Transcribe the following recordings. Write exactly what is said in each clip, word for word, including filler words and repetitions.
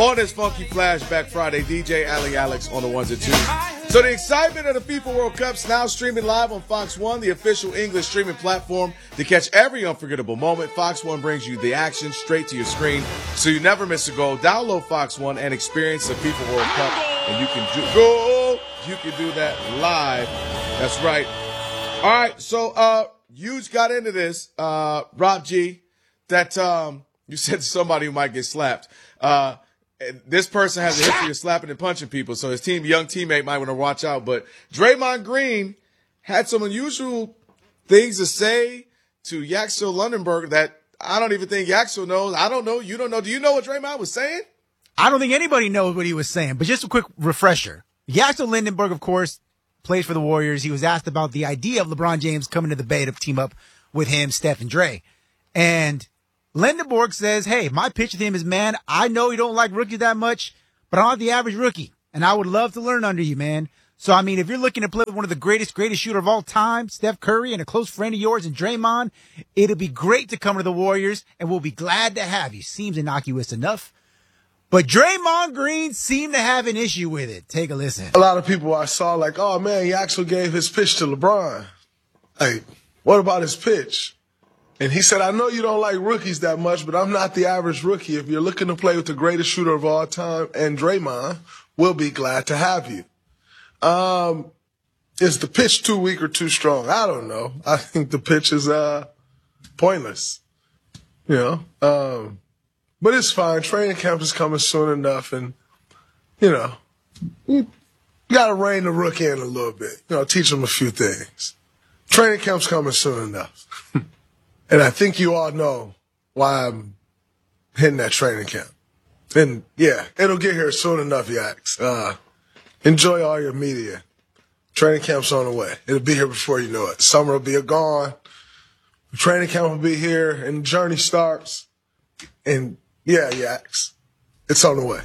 On this Funky Flashback Friday, D J Ali Alex on the ones and twos. So the excitement of the FIFA World Cup's now streaming live on Fox One, the official English streaming platform to catch every unforgettable moment. Fox One brings you the action straight to your screen, so you never miss a goal. Download Fox One and experience the FIFA World Cup, and you can do goal. You can do that live. That's right. All right, so uh, you got into this, uh, Rob G, that um, you said to somebody who might get slapped. Uh, this person has a history of slapping and punching people, so his team, young teammate might want to watch out. But Draymond Green had some unusual things to say to Yaxel Lundenberg that I don't even think Yaxel knows. I don't know. You don't know. Do you know what Draymond was saying? I don't think anybody knows what he was saying, but just a quick refresher. Yaxel Lundenberg, of course, plays for the Warriors. He was asked about the idea of LeBron James coming to the Bay to team up with him, Steph, and Dre. And Lundenberg says, hey, my pitch to him is, man, I know you don't like rookies that much, but I'm not the average rookie, and I would love to learn under you, man. So, I mean, if you're looking to play with one of the greatest, greatest shooter of all time, Steph Curry, and a close friend of yours and Draymond, it'll be great to come to the Warriors, and we'll be glad to have you. Seems innocuous enough. But Draymond Green seemed to have an issue with it. Take a listen. A lot of people I saw like, oh, man, Yaxel gave his pitch to LeBron. Hey, what about his pitch? And he said, I know you don't like rookies that much, but I'm not the average rookie. If you're looking to play with the greatest shooter of all time and Draymond, we'll be glad to have you. Um, is the pitch too weak or too strong? I don't know. I think the pitch is uh, pointless. You know? Um, but it's fine. Training camp is coming soon enough, and, you know, you got to rein the rookie in a little bit. You know, teach him a few things. Training camp's coming soon enough. And I think you all know why I'm hitting that training camp. And, yeah, it'll get here soon enough, Yaks. Uh, enjoy all your media. Training camp's on the way. It'll be here before you know it. Summer will be gone. Training camp will be here, and the journey starts. And, yeah, Yaks, it's on the way.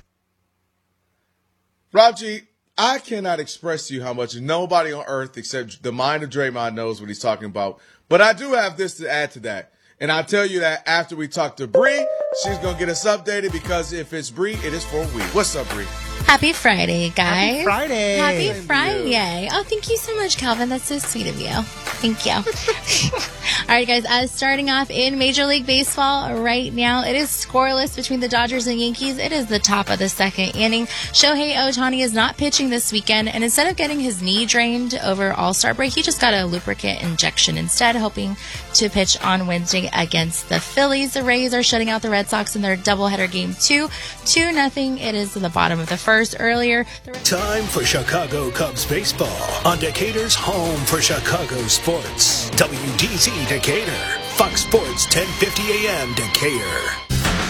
Rob G, I cannot express to you how much nobody on earth except the mind of Draymond knows what he's talking about. But I do have this to add to that. And I'll tell you that after we talk to Bree, she's going to get us updated, because if it's Bree, it is for we. What's up, Bree? Happy Friday, guys. Happy Friday. Happy Friday. Oh, thank you so much, Calvin. That's so sweet of you. Thank you. All right, guys, uh, starting off in Major League Baseball right now, it is scoreless between the Dodgers and Yankees. It is the top of the second inning. Shohei Ohtani is not pitching this weekend, and instead of getting his knee drained over All-Star break, he just got a lubricant injection instead, hoping to pitch on Wednesday against the Phillies. The Rays are shutting out the Red Sox in their doubleheader game two. two nothing. It is in the bottom of the first. Earlier, time for Chicago Cubs baseball on Decatur's home for Chicago sports. W D Z Decatur, Fox Sports ten fifty A M Decatur.